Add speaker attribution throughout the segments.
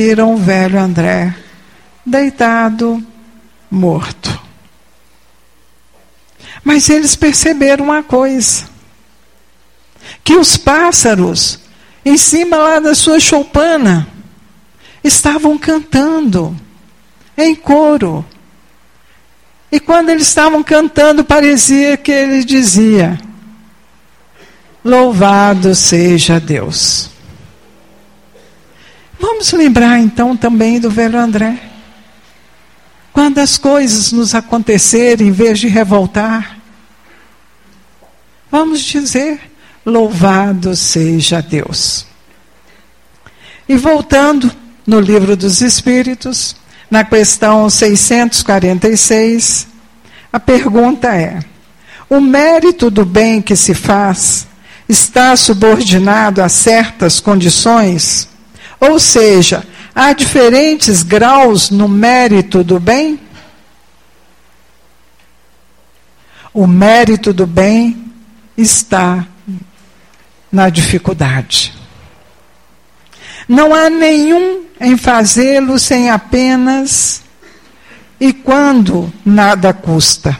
Speaker 1: viram o velho André deitado, morto. Mas eles perceberam uma coisa, que os pássaros, em cima lá da sua choupana, estavam cantando em coro. E quando eles estavam cantando, parecia que ele dizia: louvado seja Deus. Vamos lembrar então também do velho André. Quando as coisas nos acontecerem, em vez de revoltar, vamos dizer: louvado seja Deus. E voltando no Livro dos Espíritos, na questão 646, a pergunta é: o mérito do bem que se faz está subordinado a certas condições? Ou seja, há diferentes graus no mérito do bem? O mérito do bem está na dificuldade. Não há nenhum em fazê-lo sem apenas e quando nada custa.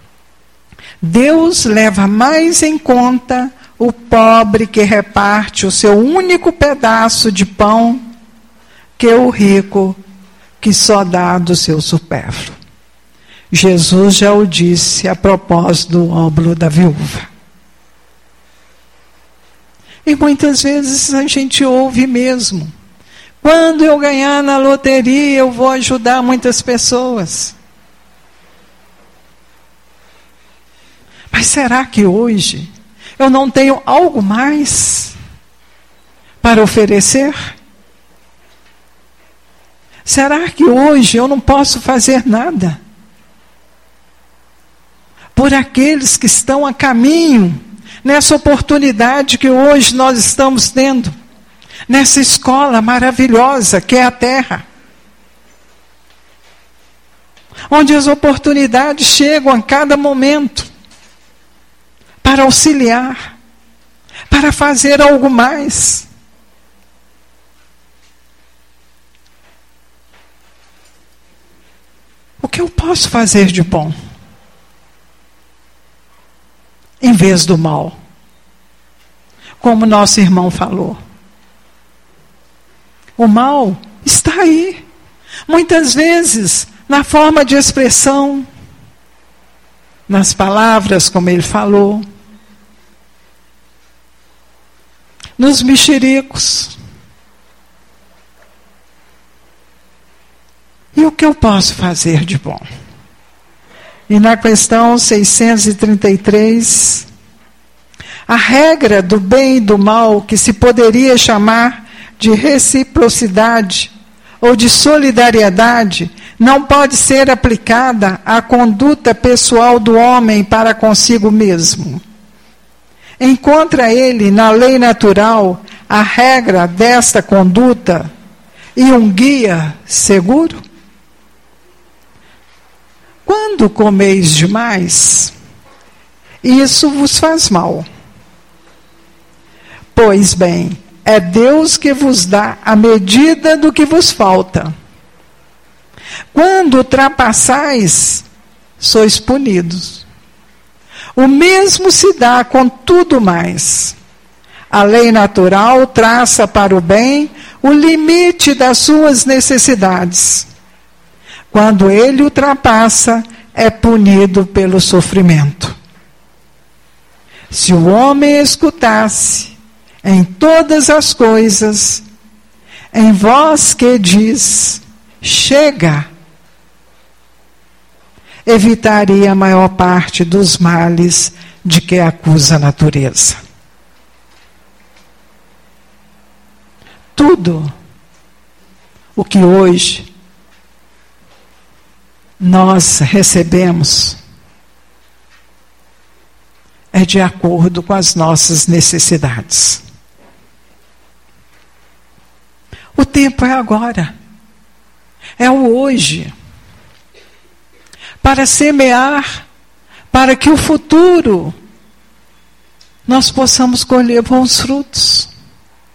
Speaker 1: Deus leva mais em conta o pobre que reparte o seu único pedaço de pão que o rico que só dá do seu supérfluo. Jesus já o disse a propósito do óbolo da viúva. E muitas vezes a gente ouve mesmo: quando eu ganhar na loteria, eu vou ajudar muitas pessoas. Mas será que hoje eu não tenho algo mais para oferecer? Será que hoje eu não posso fazer nada por aqueles que estão a caminho, nessa oportunidade que hoje nós estamos tendo, nessa escola maravilhosa que é a Terra, onde as oportunidades chegam a cada momento para auxiliar, para fazer algo mais? O que eu posso fazer de bom em vez do mal? Como nosso irmão falou, o mal está aí, muitas vezes na forma de expressão, nas palavras, como ele falou, nos mexericos. E o que eu posso fazer de bom? E na questão 633, a regra do bem e do mal, que se poderia chamar de reciprocidade ou de solidariedade, não pode ser aplicada à conduta pessoal do homem para consigo mesmo. Encontra ele na lei natural a regra desta conduta e um guia seguro? Quando comeis demais, isso vos faz mal. Pois bem, é Deus que vos dá a medida do que vos falta. Quando ultrapassais, sois punidos. O mesmo se dá com tudo mais. A lei natural traça para o bem o limite das suas necessidades. Quando ele ultrapassa, é punido pelo sofrimento. Se o homem escutasse em todas as coisas, em voz que diz: chega, evitaria a maior parte dos males de que acusa a natureza. Tudo o que hoje nós recebemos é de acordo com as nossas necessidades. O tempo é agora, é o hoje, para semear, para que o futuro nós possamos colher bons frutos.